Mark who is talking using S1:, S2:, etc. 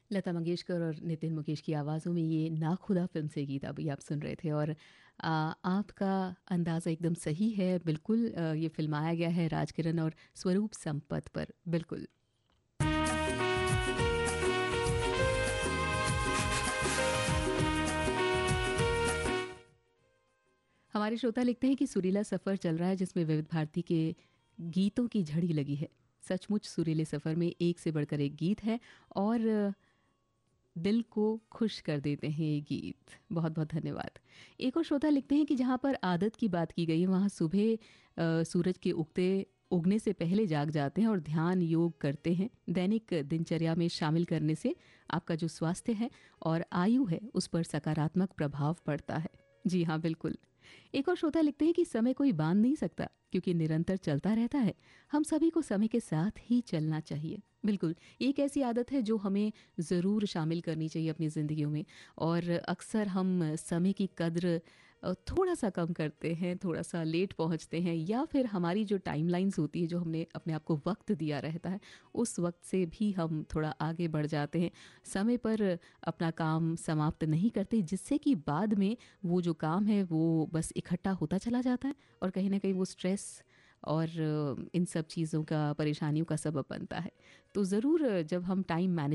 S1: लता मंगेशकर और नितिन मुकेश की आवाज़ों में ये ना खुदा फ़िल्म से गीत अभी आप सुन रहे थे। और आपका अंदाज़ा एकदम सही है, बिल्कुल ये फ़िल्माया गया है राजकिरण और स्वरूप संपत पर, बिल्कुल। हमारे श्रोता लिखते हैं कि सुरीला सफ़र चल रहा है जिसमें विविध भारती के गीतों की झड़ी लगी है। सचमुच सुरीले सफ़र में एक से बढ़कर एक गीत है और दिल को खुश कर देते हैं ये गीत। बहुत बहुत धन्यवाद। एक और श्रोता लिखते हैं कि जहाँ पर आदत की बात की गई है वहाँ सुबह सूरज के उगने से पहले जाग जाते हैं और ध्यान योग करते हैं। दैनिक दिनचर्या में शामिल करने से आपका जो स्वास्थ्य है और आयु है उस पर सकारात्मक प्रभाव पड़ता है। जी हाँ, बिल्कुल। एक और श्रोता लिखते हैं कि समय कोई बांध नहीं सकता क्योंकि निरंतर चलता रहता है। हम सभी को समय के साथ ही चलना चाहिए। बिल्कुल, एक ऐसी आदत है जो हमें ज़रूर शामिल करनी चाहिए अपनी ज़िंदगियों में। और अक्सर हम समय की कद्र थोड़ा सा कम करते हैं, थोड़ा सा लेट पहुंचते हैं, या फिर हमारी जो टाइमलाइंस होती है, जो हमने अपने आप को वक्त दिया रहता है, उस वक्त से भी हम थोड़ा आगे बढ़ जाते हैं, समय पर अपना काम समाप्त नहीं करते, जिससे कि बाद में वो जो काम है वो बस इकट्ठा होता चला जाता है और कहीं ना कहीं वो स्ट्रेस और इन सब चीज़ों का, परेशानियों का सबब बनता है। तो ज़रूर जब हम टाइम मैनेज